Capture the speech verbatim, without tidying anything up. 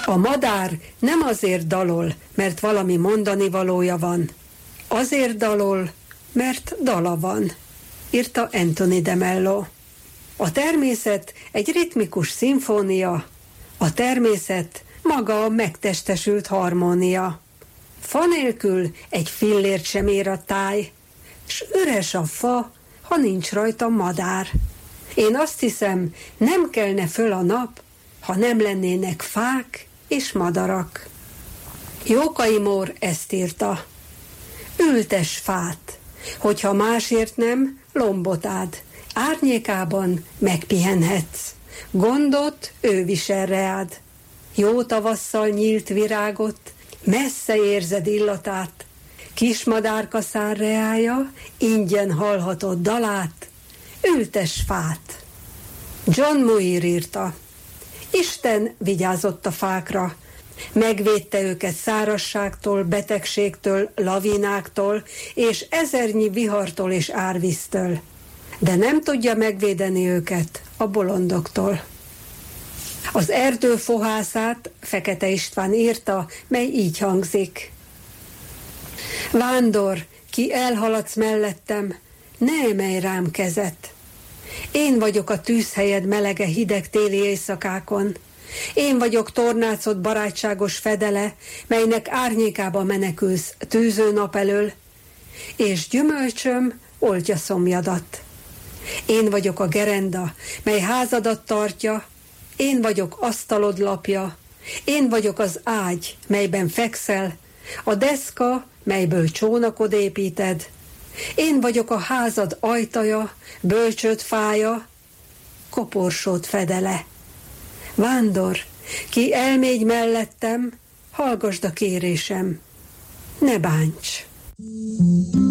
A madár nem azért dalol, mert valami mondani valója van. Azért dalol, mert dala van, írta Anthony de Mello. A természet egy ritmikus szimfónia, a természet maga a megtestesült harmónia. Fa nélkül egy fillért sem ér a táj, s üres a fa, ha nincs rajta madár. Én azt hiszem, nem kelne föl a nap, ha nem lennének fák és madarak. Jókai Mór ezt írta. Ültes fát, hogyha másért nem, lombot ád, árnyékában megpihenhetsz. Gondot ő visel reád. Jó tavasszal nyílt virágot, messze érzed illatát, kismadárka szár reája, ingyen hallhatod dalát, ültes fát. John Muir írta. Isten vigyázott a fákra, megvédte őket szárazságtól, betegségtől, lavináktól, és ezernyi vihartól és árvíztől, de nem tudja megvédeni őket a bolondoktól. Az erdő fohászát Fekete István írta, mely így hangzik. Vándor, ki elhaladsz mellettem, ne emelj rám kezet. Én vagyok a tűzhelyed melege hideg téli éjszakákon. Én vagyok tornácod barátságos fedele, melynek árnyékába menekülsz tűző nap elől, és gyümölcsöm oltja szomjadat. Én vagyok a gerenda, mely házadat tartja, én vagyok asztalod lapja, én vagyok az ágy, melyben fekszel, a deszka, melyből csónakod építed, én vagyok a házad ajtaja, bölcsőd fája, koporsód fedele. Vándor, ki elmégy mellettem, hallgasd a kérésem, ne bánts!